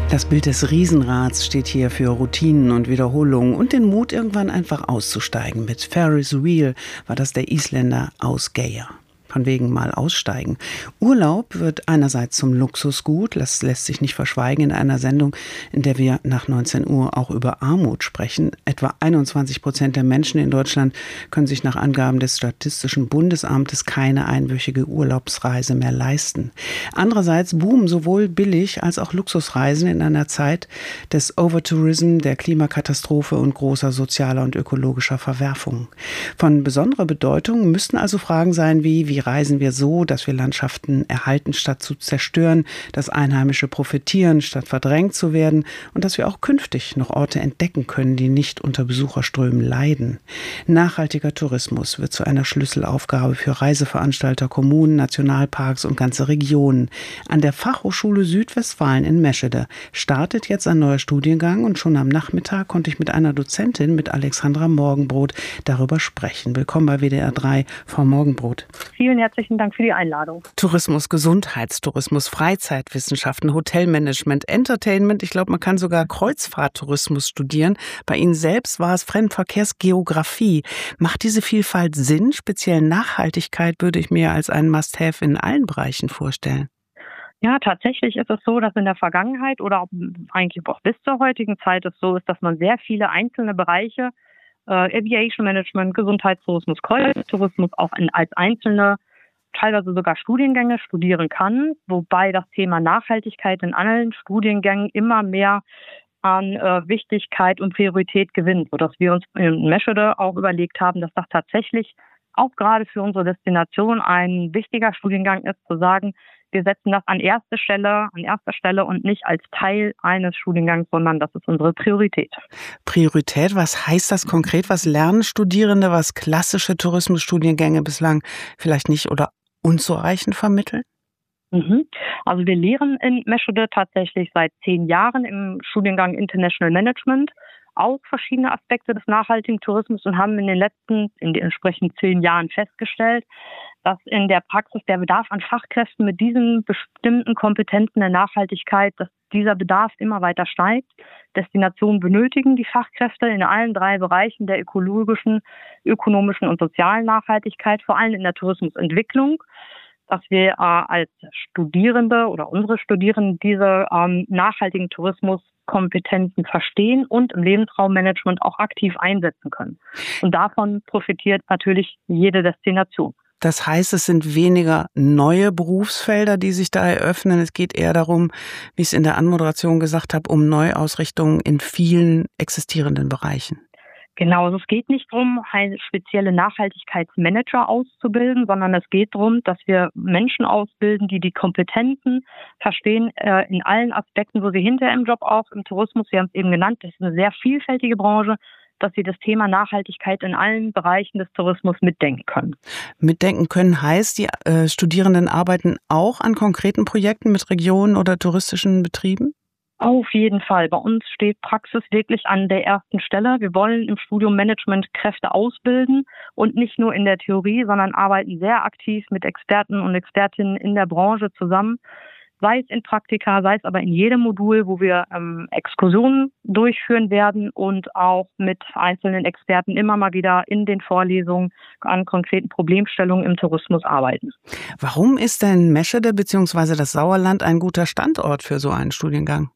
Das Bild des Riesenrads steht hier für Routinen und Wiederholungen und den Mut, irgendwann einfach auszusteigen. Mit Ferris Wheel war das der Isländer aus Geir. Von wegen mal aussteigen. Urlaub wird einerseits zum Luxusgut, das lässt sich nicht verschweigen in einer Sendung, in der wir nach 19 Uhr auch über Armut sprechen. Etwa 21% der Menschen in Deutschland können sich nach Angaben des Statistischen Bundesamtes keine einwöchige Urlaubsreise mehr leisten. Andererseits boomen sowohl Billig- als auch Luxusreisen in einer Zeit des Overtourism, der Klimakatastrophe und großer sozialer und ökologischer Verwerfungen. Von besonderer Bedeutung müssten also Fragen sein wie reisen wir so, dass wir Landschaften erhalten, statt zu zerstören, dass Einheimische profitieren, statt verdrängt zu werden und dass wir auch künftig noch Orte entdecken können, die nicht unter Besucherströmen leiden. Nachhaltiger Tourismus wird zu einer Schlüsselaufgabe für Reiseveranstalter, Kommunen, Nationalparks und ganze Regionen. An der Fachhochschule Südwestfalen in Meschede startet jetzt ein neuer Studiengang und schon am Nachmittag konnte ich mit einer Dozentin, mit Alexandra Morgenbrot, darüber sprechen. Willkommen bei WDR 3, Frau Morgenbrot. Vielen herzlichen Dank für die Einladung. Tourismus, Gesundheitstourismus, Freizeitwissenschaften, Hotelmanagement, Entertainment. Ich glaube, man kann sogar Kreuzfahrttourismus studieren. Bei Ihnen selbst war es Fremdenverkehrsgeografie. Macht diese Vielfalt Sinn? Speziell Nachhaltigkeit würde ich mir als ein Must-have in allen Bereichen vorstellen. Ja, tatsächlich ist es so, dass in der Vergangenheit oder eigentlich auch bis zur heutigen Zeit es so ist, dass man sehr viele einzelne Bereiche Aviation Management, Gesundheitstourismus, Kreuzfahrttourismus auch als einzelne, teilweise sogar Studiengänge studieren kann, wobei das Thema Nachhaltigkeit in allen Studiengängen immer mehr an Wichtigkeit und Priorität gewinnt, sodass wir uns in Meschede auch überlegt haben, dass das tatsächlich auch gerade für unsere Destination ein wichtiger Studiengang ist, zu sagen, wir setzen das an erster Stelle und nicht als Teil eines Studiengangs, sondern das ist unsere Priorität. Priorität, was heißt das konkret? Was lernen Studierende, was klassische Tourismusstudiengänge bislang vielleicht nicht oder unzureichend vermitteln? Also wir lehren in Meschede tatsächlich seit 10 Jahren im Studiengang International Management auch verschiedene Aspekte des nachhaltigen Tourismus und haben in den entsprechenden 10 Jahren festgestellt, dass in der Praxis der Bedarf an Fachkräften mit diesen bestimmten Kompetenzen der Nachhaltigkeit, dass dieser Bedarf immer weiter steigt. Destinationen benötigen die Fachkräfte in allen 3 Bereichen der ökologischen, ökonomischen und sozialen Nachhaltigkeit, vor allem in der Tourismusentwicklung, dass wir als Studierende oder unsere Studierenden diese nachhaltigen Tourismuskompetenzen verstehen und im Lebensraummanagement auch aktiv einsetzen können. Und davon profitiert natürlich jede Destination. Das heißt, es sind weniger neue Berufsfelder, die sich da eröffnen. Es geht eher darum, wie ich es in der Anmoderation gesagt habe, um Neuausrichtungen in vielen existierenden Bereichen. Genau, also es geht nicht darum, spezielle Nachhaltigkeitsmanager auszubilden, sondern es geht darum, dass wir Menschen ausbilden, die die Kompetenzen verstehen in allen Aspekten, wo sie hinterher im Job auch im Tourismus, Sie haben es eben genannt, das ist eine sehr vielfältige Branche, dass sie das Thema Nachhaltigkeit in allen Bereichen des Tourismus mitdenken können. Mitdenken können heißt, die Studierenden arbeiten auch an konkreten Projekten mit Regionen oder touristischen Betrieben? Auf jeden Fall. Bei uns steht Praxis wirklich an der ersten Stelle. Wir wollen im Studium Management Kräfte ausbilden und nicht nur in der Theorie, sondern arbeiten sehr aktiv mit Experten und Expertinnen in der Branche zusammen. Sei es in Praktika, sei es aber in jedem Modul, wo wir Exkursionen durchführen werden und auch mit einzelnen Experten immer mal wieder in den Vorlesungen an konkreten Problemstellungen im Tourismus arbeiten. Warum ist denn Meschede bzw. das Sauerland ein guter Standort für so einen Studiengang?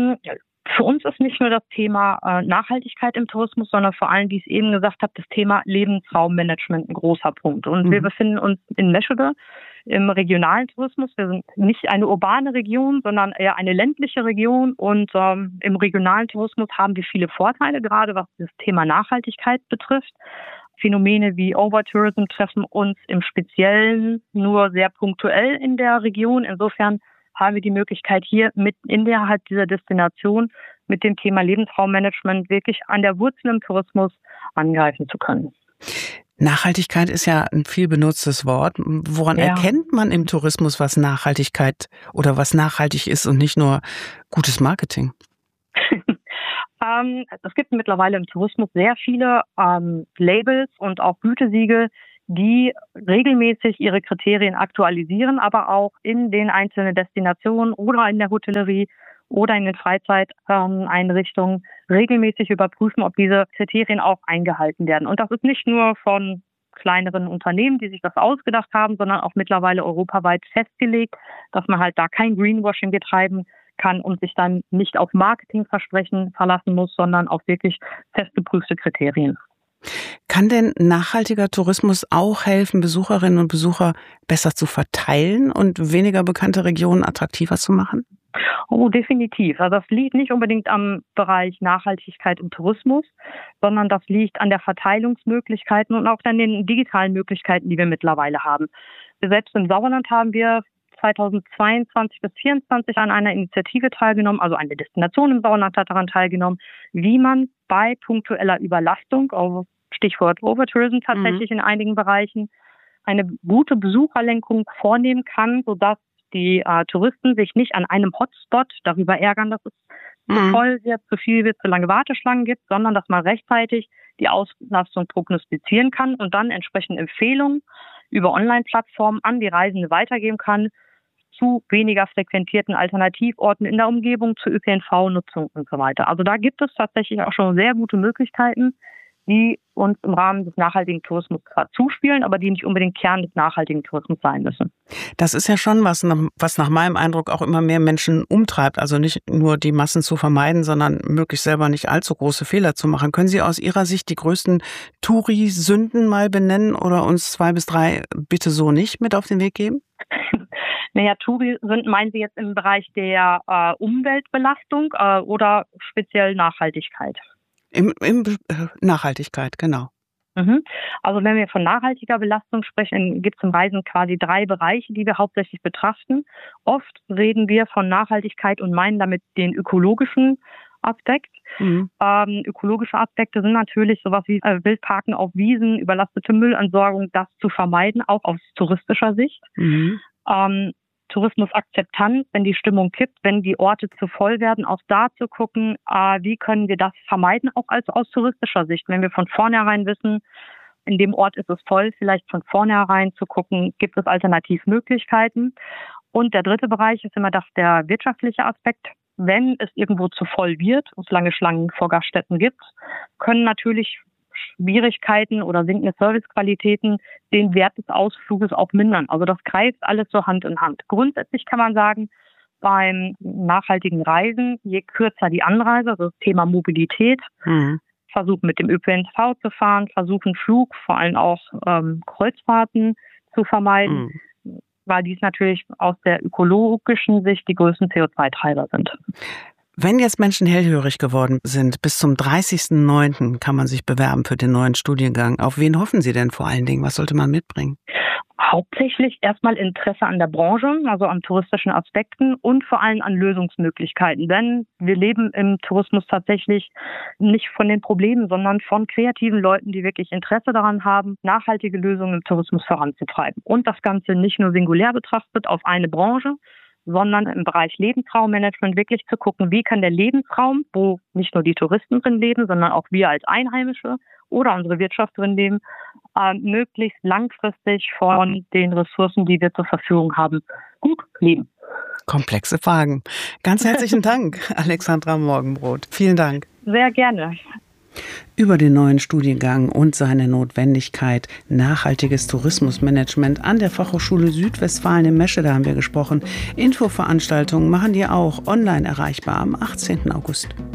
Für uns ist nicht nur das Thema Nachhaltigkeit im Tourismus, sondern vor allem, wie ich es eben gesagt habe, das Thema Lebensraummanagement ein großer Punkt. Und wir befinden uns in Meschede im regionalen Tourismus. Wir sind nicht eine urbane Region, sondern eher eine ländliche Region. Und im regionalen Tourismus haben wir viele Vorteile, gerade was das Thema Nachhaltigkeit betrifft. Phänomene wie Overtourism treffen uns im Speziellen nur sehr punktuell in der Region. Insofern haben wir die Möglichkeit, hier mit innerhalb dieser Destination mit dem Thema Lebensraummanagement wirklich an der Wurzel im Tourismus angreifen zu können. Nachhaltigkeit ist ja ein viel benutztes Wort. Woran erkennt man im Tourismus, was Nachhaltigkeit oder was nachhaltig ist und nicht nur gutes Marketing? Es gibt mittlerweile im Tourismus sehr viele Labels und auch Gütesiegel, die regelmäßig ihre Kriterien aktualisieren, aber auch in den einzelnen Destinationen oder in der Hotellerie oder in den Freizeiteinrichtungen regelmäßig überprüfen, ob diese Kriterien auch eingehalten werden. Und das ist nicht nur von kleineren Unternehmen, die sich das ausgedacht haben, sondern auch mittlerweile europaweit festgelegt, dass man halt da kein Greenwashing betreiben kann und sich dann nicht auf Marketingversprechen verlassen muss, sondern auf wirklich festgeprüfte Kriterien. Kann denn nachhaltiger Tourismus auch helfen, Besucherinnen und Besucher besser zu verteilen und weniger bekannte Regionen attraktiver zu machen? Oh, definitiv. Also das liegt nicht unbedingt am Bereich Nachhaltigkeit im Tourismus, sondern das liegt an der Verteilungsmöglichkeiten und auch an den digitalen Möglichkeiten, die wir mittlerweile haben. Wir selbst im Sauerland haben wir 2022 bis 2024 an einer Initiative teilgenommen, also eine Destination im Sauerland hat daran teilgenommen, wie man bei punktueller Überlastung, also Stichwort Overtourism tatsächlich in einigen Bereichen, eine gute Besucherlenkung vornehmen kann, sodass die Touristen sich nicht an einem Hotspot darüber ärgern, dass es zu voll wird, zu viel wird, zu lange Warteschlangen gibt, sondern dass man rechtzeitig die Auslastung prognostizieren kann und dann entsprechend Empfehlungen über Online-Plattformen an die Reisende weitergeben kann zu weniger frequentierten Alternativorten in der Umgebung, zur ÖPNV-Nutzung und so weiter. Also da gibt es tatsächlich auch schon sehr gute Möglichkeiten, die uns im Rahmen des nachhaltigen Tourismus zwar zuspielen, aber die nicht unbedingt Kern des nachhaltigen Tourismus sein müssen. Das ist ja schon was nach meinem Eindruck auch immer mehr Menschen umtreibt. Also nicht nur die Massen zu vermeiden, sondern möglichst selber nicht allzu große Fehler zu machen. Können Sie aus Ihrer Sicht die größten Touri-Sünden mal benennen oder uns 2 bis 3 bitte so nicht mit auf den Weg geben? Naja, Touri-Sünden meinen Sie jetzt im Bereich der Umweltbelastung oder speziell Nachhaltigkeit? Im Nachhaltigkeit, genau. Also wenn wir von nachhaltiger Belastung sprechen, gibt es im Reisen quasi 3 Bereiche, die wir hauptsächlich betrachten. Oft reden wir von Nachhaltigkeit und meinen damit den ökologischen Aspekt. Ökologische Aspekte sind natürlich sowas wie Wildparken auf Wiesen, überlastete Müllentsorgung, das zu vermeiden, auch aus touristischer Sicht. Tourismusakzeptanz, wenn die Stimmung kippt, wenn die Orte zu voll werden, auch da zu gucken, wie können wir das vermeiden, auch aus touristischer Sicht. Wenn wir von vornherein wissen, in dem Ort ist es voll, vielleicht von vornherein zu gucken, gibt es Alternativmöglichkeiten. Und der dritte Bereich ist immer der wirtschaftliche Aspekt. Wenn es irgendwo zu voll wird, es lange Schlangen vor Gaststätten gibt, können natürlich Schwierigkeiten oder sinkende Servicequalitäten den Wert des Ausfluges auch mindern. Also das greift alles so Hand in Hand. Grundsätzlich kann man sagen, beim nachhaltigen Reisen, je kürzer die Anreise, also das Thema Mobilität, versuchen mit dem ÖPNV zu fahren, versuchen Flug, vor allem auch Kreuzfahrten zu vermeiden, weil dies natürlich aus der ökologischen Sicht die größten CO2-Treiber sind. Wenn jetzt Menschen hellhörig geworden sind, bis zum 30.09. kann man sich bewerben für den neuen Studiengang. Auf wen hoffen Sie denn vor allen Dingen? Was sollte man mitbringen? Hauptsächlich erstmal Interesse an der Branche, also an touristischen Aspekten und vor allem an Lösungsmöglichkeiten. Denn wir leben im Tourismus tatsächlich nicht von den Problemen, sondern von kreativen Leuten, die wirklich Interesse daran haben, nachhaltige Lösungen im Tourismus voranzutreiben. Und das Ganze nicht nur singulär betrachtet auf eine Branche, sondern im Bereich Lebensraummanagement wirklich zu gucken, wie kann der Lebensraum, wo nicht nur die Touristen drin leben, sondern auch wir als Einheimische oder unsere Wirtschaft drin leben, möglichst langfristig von den Ressourcen, die wir zur Verfügung haben, gut leben. Komplexe Fragen. Ganz herzlichen Dank, Alexandra Morgenbrot. Vielen Dank. Sehr gerne. Über den neuen Studiengang und seine Notwendigkeit, nachhaltiges Tourismusmanagement an der Fachhochschule Südwestfalen in Meschede haben wir gesprochen. Infoveranstaltungen machen die auch online erreichbar am 18. August.